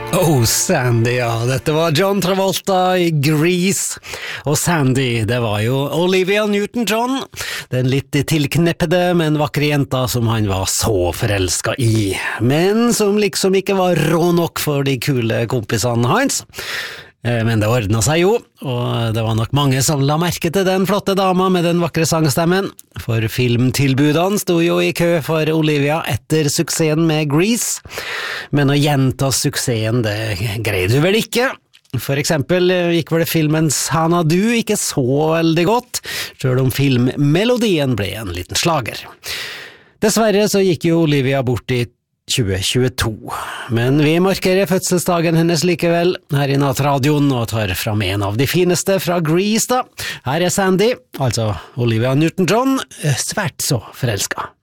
Oh, Sandy, ja. Dette var John Travolta i Grease. Og Sandy, det var jo Olivia Newton-John. Den litt tilkneppede, men vakre jenta som han var så forelsket i. Men som liksom ikke var rå nok for de kule kompisene hans. Men det ordnet seg jo, og det var nok mange som la merke til den flotte dama med den vakre sangstemmen, for filmtilbudene sto jo i kø for Olivia etter suksessen med Grease, men å gjenta suksessen det greide du vel ikke. For eksempel gikk vel filmens Xanadu ikke så veldig godt, selv om filmmelodien ble en liten slager. Dessverre så gikk jo Olivia bort i 2022, men vi markerer fødselsdagen hennes likevel her i Nattradioen og tar fram en av de fineste fra Grease da. Her er Sandy, altså Olivia Newton-John, svært så forelsket.